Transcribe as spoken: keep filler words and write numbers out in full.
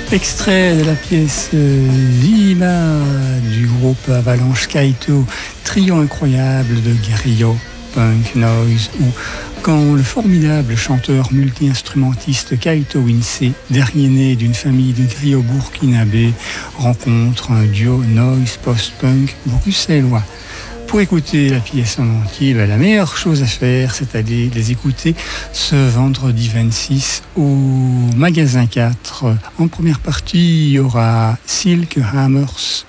Extrait de la pièce Viva du groupe Avalanche Kaito, trio incroyable de griot, punk, noise, ou quand le formidable chanteur multi-instrumentiste Kaito Winsé, dernier né d'une famille de griots burkinabés, rencontre un duo noise post-punk bruxellois. Pour écouter la pièce en entier, ben, la meilleure chose à faire, c'est d'aller les écouter ce vendredi vingt-six au magasin quatre. En première partie, il y aura Silk Hammers